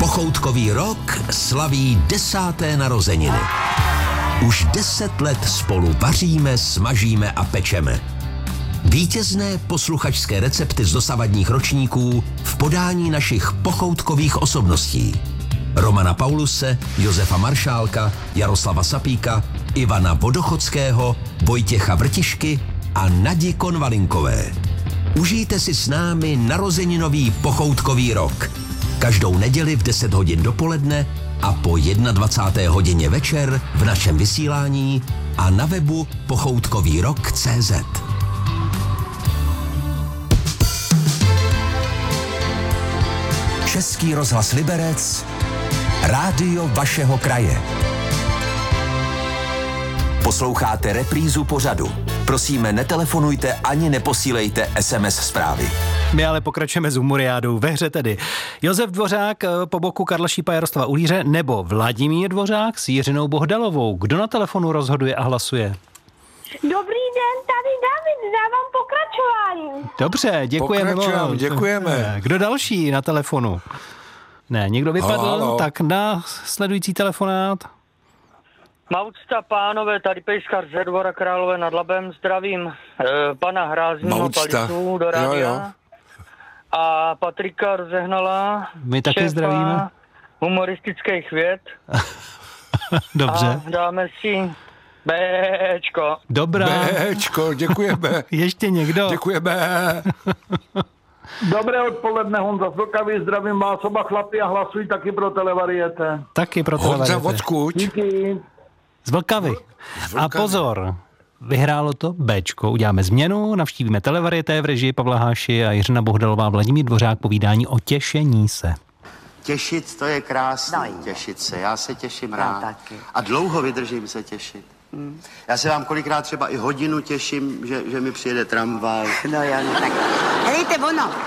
Pochoutkový rok slaví 10. narozeniny. Už 10 let spolu vaříme, smažíme a pečeme. Vítězné posluchačské recepty z dosavadních ročníků v podání našich pochoutkových osobností. Romana Pauluse, Josefa Maršálka, Jaroslava Sapíka, Ivana Vodochodského, Vojtěcha Vrtišky a Nadi Konvalinkové. Užijte si s námi narozeninový pochoutkový rok. Každou neděli v 10 hodin dopoledne a po 21. hodině večer v našem vysílání a na webu pochoutkovýrok.cz. Český rozhlas Liberec, rádio vašeho kraje. Posloucháte reprízu pořadu. Prosíme, netelefonujte ani neposílejte SMS zprávy. My ale pokračujeme s humoriádou. Ve hře tedy Josef Dvořák po boku Karla Šípa a Jaroslava Ulíře nebo Vladimír Dvořák s Jiřinou Bohdalovou. Kdo na telefonu rozhoduje a hlasuje? Dobrý den, tady David, dávám pokračování. Dobře, děkujeme. Děkujeme. Kdo další na telefonu? Ne, někdo vypadl, Halo. tak na sledující telefonát. Maucta, pánové, tady Pejskar ze Dvora Králové nad Labem, zdravím pana Hrázního Palicu do rádia. Jo. A Patrika Rozehnala, My taky šéfa zdravíme. humoristických věd. Dobře. A dáme si Béčko. Dobrá. Béčko, děkujeme. Ještě někdo? Děkujeme. Dobré odpoledne, Honza Vlkavý, zdravím vás oba chlapi a hlasuji taky pro Televariete. Taky pro Honza, televizor. odkud? Díky. Z Vlkavy. A pozor, vyhrálo to Bčko. Uděláme změnu, navštívíme Televariete v režii Pavla Háši a Jiřina Bohdalová, Vladimír Dvořák, povídání o těšení se. Těšit, to je krásné, těšit se. Já se těším rád. taky. A dlouho vydržím se těšit. Já se vám kolikrát třeba i hodinu těším, že mi přijede tramvaj. No jo, no tak. Helejte,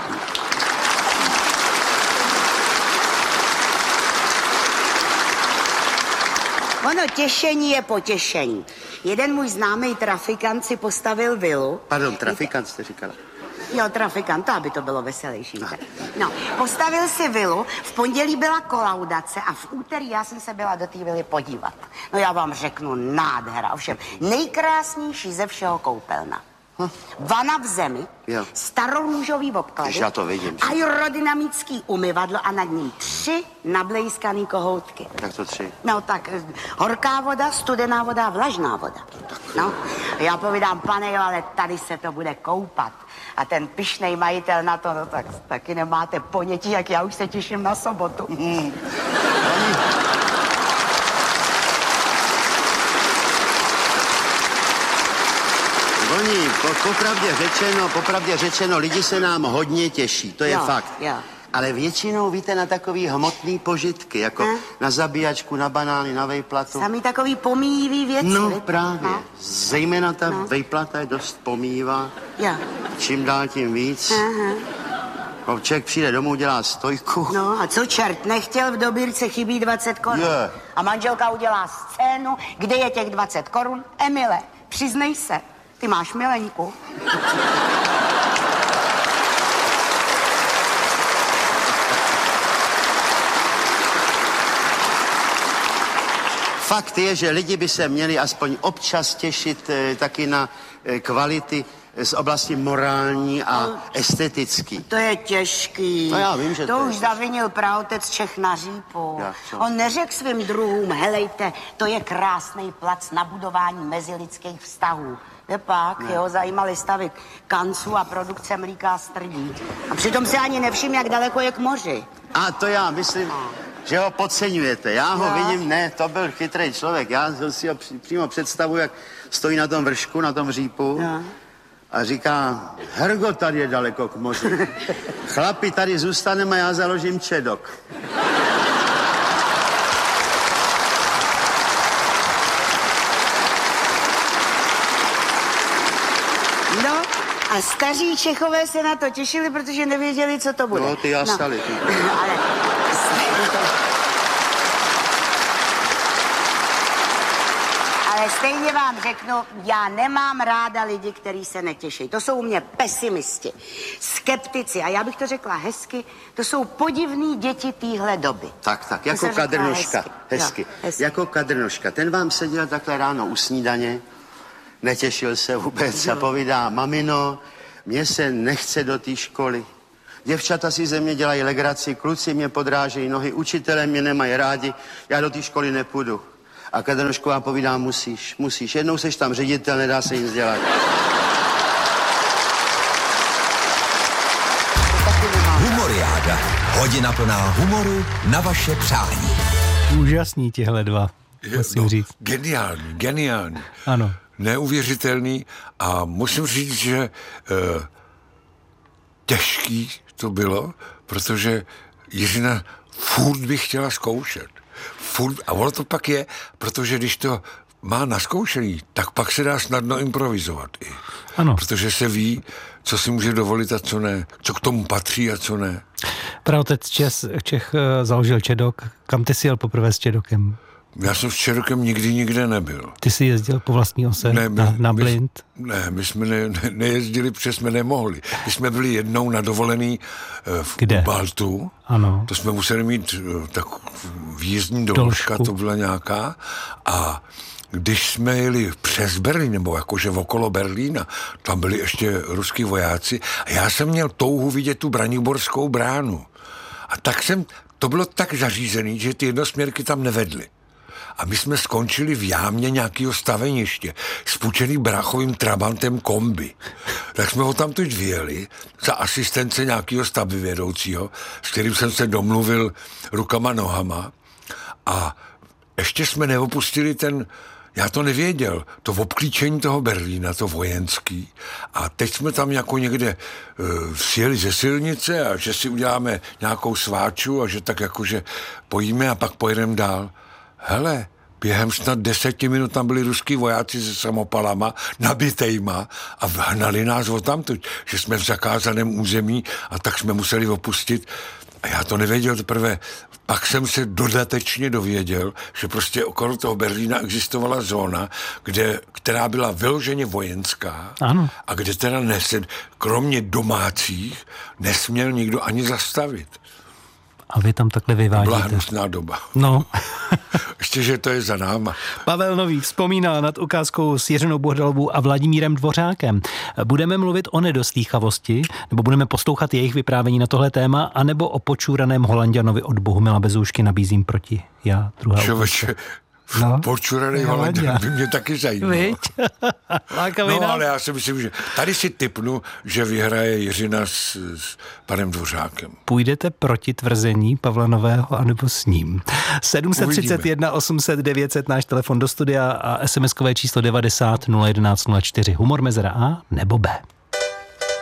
ono těšení je potěšení. Jeden můj známý trafikant si postavil vilu. Pardon, trafikant jste říkala. Jo, trafikant, to aby to bylo veselější. No, postavil si vilu, v pondělí byla kolaudace a v úterý já jsem se byla do té vily podívat. No já vám řeknu, nádhera, ovšem nejkrásnější ze všeho koupelna. Vana v zemi, Jo. starorůžový obklady, Když já to vidím. aerodynamický umyvadlo a nad ním 3 nablejskaný kohoutky. Tak to 3. No tak, horká voda, studená voda a vlažná voda. No, já povídám, pane jo, ale tady se to bude koupat. A ten pyšnej majitel na to, no tak taky nemáte ponětí, jak já už se těším na sobotu. Oni, popravdě řečeno, lidi se nám hodně těší, to je Jo, fakt. jo. Ale většinou, víte, na takový hmotný požitky, jako na zabíjačku, na banány, na vejplatu. Samý takový pomíjivý věci. No viď? právě. No. Zejména ta vejplata je dost pomývá. Jo. Čím dál tím víc. Člověk přijde domů, dělá stojku. No a co čert nechtěl, v dobírce chybí 20 korun. Je. A manželka udělá scénu, kde je těch 20 korun. Emile, přiznej se, ty máš milenku. Fakt je, že lidi by se měli aspoň občas těšit taky na kvality z oblasti morální a estetický. To je těžký. No já vím, že to to je už zavinil praotec Čech na řípu. Jak to? On neřekl svým druhům, helejte, to je krásný plac na budování mezilidských vztahů. Je pak, jeho zajímaly stavy kanců a produkce mlíka a strdí. A přitom se ani nevšim, jak daleko je k moři. A to já myslím, že ho podceňujete. Já ho vidím, ne, to byl chytrý člověk. Já si ho přímo představuji, jak stojí na tom vršku, na tom řípu. A říká, Hergo, tady je daleko k moři. Chlapi, tady zůstaneme a já založím čedok. No, a staří Čechové se na to těšili, protože nevěděli, co to bude. No, ty jastali. Ale... Ale stejně vám řeknu, já nemám ráda lidi, kteří se netěší. To jsou u mě pesimisti, skeptici a já bych to řekla hezky, to jsou podivný děti téhle doby. Tak, jako Kadrnoška. Hezky. Jako Kadrnoška. Ten vám seděl takhle ráno u snídaně, netěšil se vůbec a povídá, mamino, mně se nechce do té školy. Děvčata si ze mě dělají legraci, kluci mě podrážejí nohy, učitelé mě nemají rádi, já do té školy nepůjdu. A Kadrnošková povídá, musíš. Jednou seš tam ředitel, nedá se nic dělat. Humoriáda. Hodina plná humoru na vaše přání. Úžasný tihle dva, musím říct. Geniální. Ano. Neuvěřitelný a musím říct, že těžký to bylo, protože Jiřina furt by chtěla zkoušet. A ono to pak je, protože když to má naskoušený, tak pak se dá snadno improvizovat i. Ano. Protože se ví, co si může dovolit a co ne, co k tomu patří a co ne. Praotec Čech založil Čedok. Kam ty jsi jel poprvé s Čedokem? Já jsem s Čedokem nikde nebyl. Ty jsi jezdil po vlastní ose na Blind? My jsme nejezdili, protože jsme nemohli. My jsme byli jednou na dovolený v Baltu. Ano. To jsme museli mít tak výjezdní doložka, to byla nějaká. A když jsme jeli přes Berlín, nebo jakože okolo Berlína, tam byli ještě ruský vojáci a já jsem měl touhu vidět tu Braniborskou bránu. A to bylo tak zařízený, že ty jednosměrky tam nevedly. A my jsme skončili v jámě nějakého staveniště s půjčeným bráchovým trabantem kombi. Tak jsme ho tam teď vyjeli za asistence nějakého stavbyvedoucího, s kterým jsem se domluvil rukama, nohama. A ještě jsme neopustili já to nevěděl, to obklíčení toho Berlína, to vojenský. A teď jsme tam jako někde sjeli ze silnice a že si uděláme nějakou sváču a že tak jakože pojíme a pak pojedeme dál. Hele, během snad 10 minut tam byli ruský vojáci se samopalama, nabitejma a hnali nás odtamtud, že jsme v zakázaném území a tak jsme museli opustit. A já to nevěděl teprve. Pak jsem se dodatečně dověděl, že prostě okolo toho Berlína existovala zóna, která byla vyloženě vojenská. Ano. A kde teda kromě domácích nesměl nikdo ani zastavit. A vy tam takhle vyvádíte. Byla hnusná doba. No. Ještě, že to je za náma. Pavel Nový vzpomínal nad ukázkou s Jiřinou Bohdalovou a Vladimírem Dvořákem. Budeme mluvit o nedoslýchavosti, nebo budeme poslouchat jejich vyprávění na tohle téma, anebo o počůraném Holanďanovi od Bohumila Bezoušky nabízím proti. Já, druhá Člověče, počuraný Holanďan by mě taky zajímal. No, ale já si myslím, že tady si tipnu, že vyhraje Jiřina s panem Dvořákem. Půjdete proti tvrzení Pavla Nového, anebo s ním? 731 800 900 náš telefon do studia a SMS-kové číslo 90 011 04. Humor mezera A nebo B.